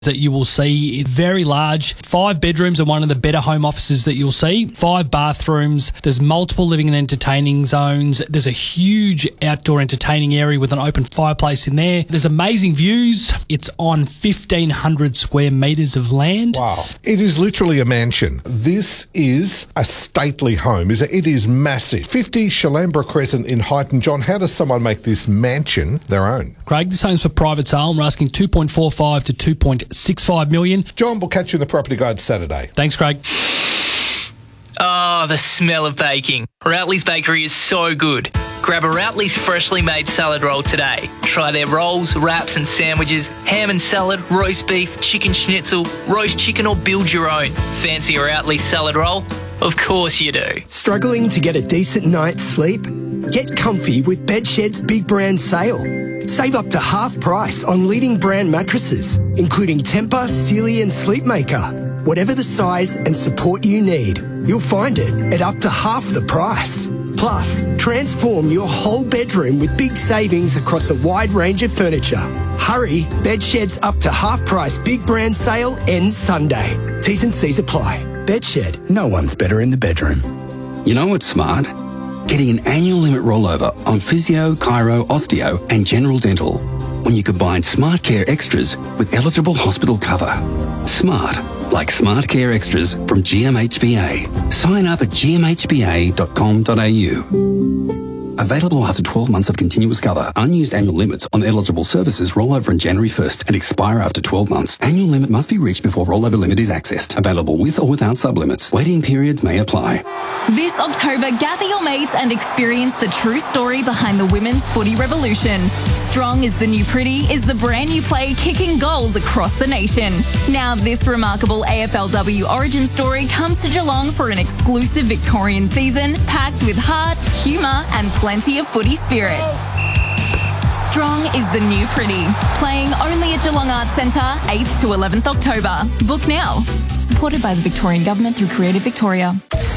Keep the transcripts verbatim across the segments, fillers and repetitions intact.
that you will see. Very large, five bedrooms and one of the better home offices that you'll see. Five bathrooms. There's multiple living and entertaining zones. There's a huge outdoor entertaining area with an open fireplace in there. There's amazing views. It's on fifteen hundred square metres of land. Wow. It is literally a mansion. This is a stately home. It is massive. fifty Shalambra Crescent in Highton. John, how does someone make this mansion their own? Craig, this home's for private sale. We're asking two point four five to two point six five million. John, we'll catch you in the Property Guide Saturday. Thanks, Craig. Oh, the smell of baking. Routley's Bakery is so good. Grab a Routley's freshly made salad roll today. Try their rolls, wraps and sandwiches, ham and salad, roast beef, chicken schnitzel, roast chicken or build your own. Fancy a Routley's salad roll? Of course you do. Struggling to get a decent night's sleep? Get comfy with Bedshed's big brand sale. Save up to half price on leading brand mattresses, including Tempur, Sealy and Sleepmaker. Whatever the size and support you need, you'll find it at up to half the price. Plus, transform your whole bedroom with big savings across a wide range of furniture. Hurry, Bedshed's up to half price big brand sale ends Sunday. T's and C's apply. Bedshed, no one's better in the bedroom. You know what's smart? Getting an annual limit rollover on physio, chiro, osteo and general dental when you combine Smart Care Extras with eligible hospital cover. Smart, like Smart Care Extras from G M H B A. Sign up at g m h b a dot com dot a u. Available after twelve months of continuous cover. Unused annual limits on eligible services roll over on January first and expire after twelve months. Annual limit must be reached before rollover limit is accessed. Available with or without sublimits. Waiting periods may apply. This October, gather your mates and experience the true story behind the women's footy revolution. Strong is the New Pretty is the brand new play kicking goals across the nation. Now this remarkable A F L W origin story comes to Geelong for an exclusive Victorian season packed with heart, humour and plenty of footy spirit. Strong is the New Pretty, playing only at Geelong Arts Centre, eighth to eleventh October. Book now. Supported by the Victorian Government through Creative Victoria.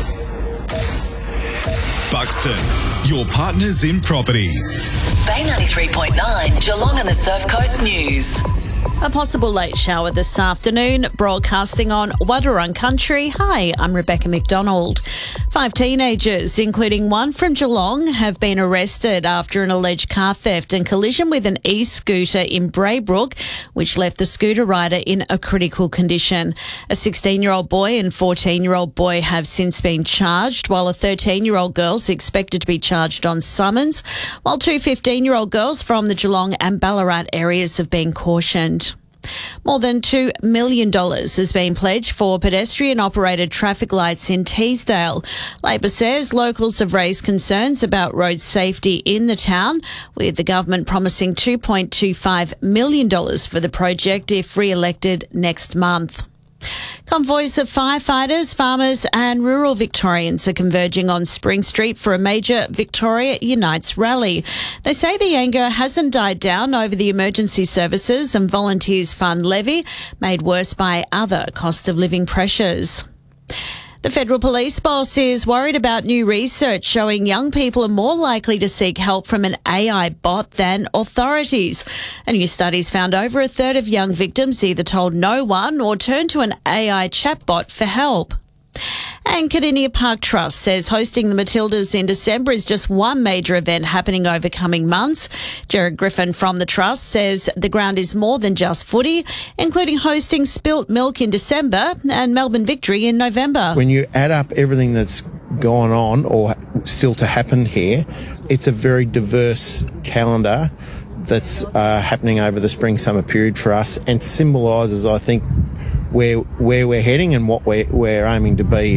Buxton, your partners in property. Bay ninety-three point nine, Geelong and the Surf Coast News. A possible late shower this afternoon, broadcasting on Wadawurrung Country. Hi, I'm Rebecca McDonald. Five teenagers, including one from Geelong, have been arrested after an alleged car theft and collision with an e-scooter in Braybrook, which left the scooter rider in a critical condition. A sixteen-year-old boy and fourteen-year-old boy have since been charged, while a thirteen-year-old girl is expected to be charged on summons, while two fifteen-year-old girls from the Geelong and Ballarat areas have been cautioned. More than two million dollars has been pledged for pedestrian-operated traffic lights in Teesdale. Labor says locals have raised concerns about road safety in the town, with the government promising two point two five million dollars for the project if re-elected next month. Convoys of firefighters, farmers and rural Victorians are converging on Spring Street for a major Victoria Unites rally. They say the anger hasn't died down over the emergency services and volunteers fund levy, made worse by other cost of living pressures. The Federal Police boss is worried about new research showing young people are more likely to seek help from an A I bot than authorities. A new study's found over a third of young victims either told no one or turned to an A I chatbot for help. And Cardinia Park Trust says hosting the Matildas in December is just one major event happening over coming months. Jared Griffin from the Trust says the ground is more than just footy, including hosting Spilt Milk in December and Melbourne Victory in November. When you add up everything that's gone on or still to happen here, it's a very diverse calendar that's uh, happening over the spring-summer period for us and symbolises, I think, where where we're heading and what we're, we're aiming to be.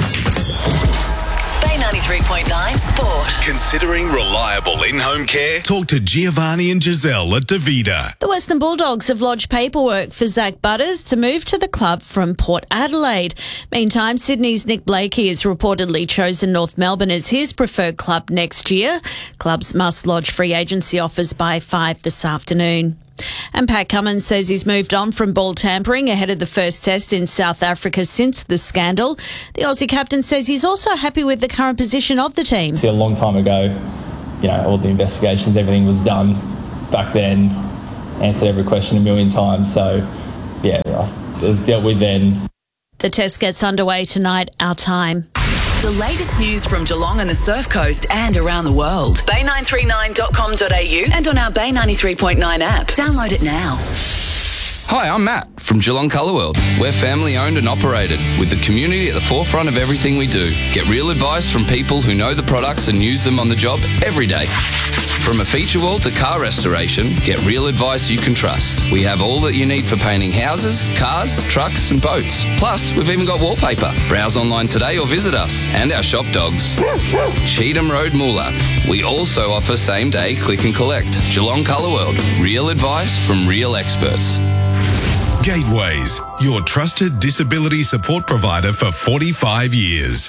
Bay ninety-three point nine Sport. Considering reliable in-home care? Talk to Giovanni and Giselle at Davida. The Western Bulldogs have lodged paperwork for Zach Butters to move to the club from Port Adelaide. Meantime, Sydney's Nick Blakey has reportedly chosen North Melbourne as his preferred club next year. Clubs must lodge free agency offers by five this afternoon. And Pat Cummins says he's moved on from ball tampering ahead of the first test in South Africa since the scandal. The Aussie captain says he's also happy with the current position of the team. See, a long time ago, you know, all the investigations, everything was done back then, answered every question a million times. So, yeah, uh, it was dealt with then. The test gets underway tonight, our time. The latest news from Geelong and the Surf Coast and around the world. bay nine three nine dot com dot a u and on our Bay ninety-three point nine app. Download it now. Hi, I'm Matt from Geelong Colour World. We're family owned and operated, with the community at the forefront of everything we do. Get real advice from people who know the products and use them on the job every day. From a feature wall to car restoration, get real advice you can trust. We have all that you need for painting houses, cars, trucks and boats. Plus, we've even got wallpaper. Browse online today or visit us and our shop dogs. Cheetham Road, Moolap. We also offer same day click and collect. Geelong Colour World. Real advice from real experts. Gateways, your trusted disability support provider for forty-five years.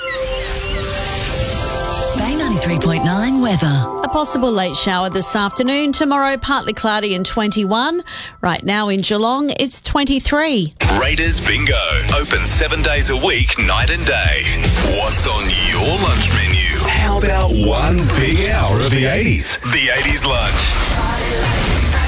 Bay ninety-three point nine weather. A possible late shower this afternoon. Tomorrow, partly cloudy and twenty-one. Right now in Geelong, it's twenty-three. Raiders Bingo. Open seven days a week, night and day. What's on your lunch menu? How about one big hour of the eighties? The eighties lunch.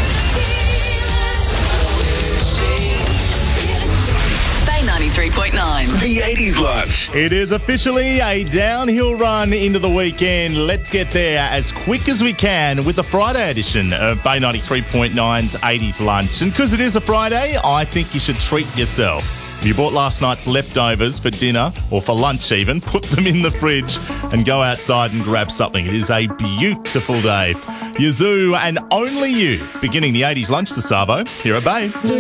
ninety-three point nine. The eighties lunch. It is officially a downhill run into the weekend. Let's get there as quick as we can with the Friday edition of Bay ninety-three point nine's eighties lunch. And because it is a Friday, I think you should treat yourself. If you bought last night's leftovers for dinner or for lunch even, put them in the fridge and go outside and grab something. It is a beautiful day. Yazoo and only you, beginning the eighties lunch to Savo, here at Bay.